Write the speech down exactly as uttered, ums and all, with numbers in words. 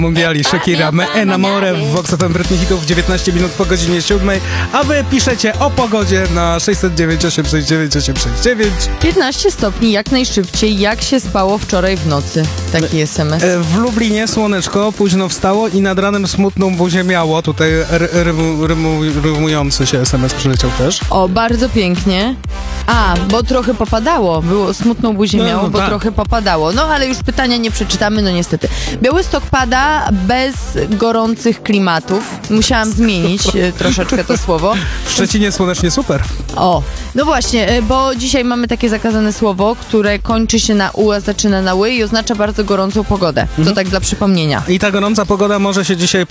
Mundiali, Shakira, Me Enamore w Vox F M Brytni Hitów, dziewiętnaście minut po godzinie siódmej, a wy piszecie o pogodzie na sześćset dziewięć osiem sześć dziewięć osiem sześć dziewięć. piętnaście stopni, jak najszybciej. Jak się spało wczoraj w nocy? Taki es em es. E, W Lublinie słoneczko późno wstało i nad ranem smutną buzię miało. Tutaj ry- rymu, rymu, rymujący się es em es przyleciał też. O, bardzo pięknie. A, bo trochę popadało. Było smutną buzię No, miało, bo tak. trochę popadało. No, ale już pytania nie przeczytamy, no niestety. Białystok pada bez gorących klimatów. Musiałam zmienić e, troszeczkę to słowo. W Szczecinie słonecznie super. O, no właśnie, e, bo dzisiaj mamy takie zakazane słowo, które kończy się na u, a zaczyna na ły i oznacza bardzo gorącą pogodę. To tak dla przypomnienia. I ta gorąca pogoda może się dzisiaj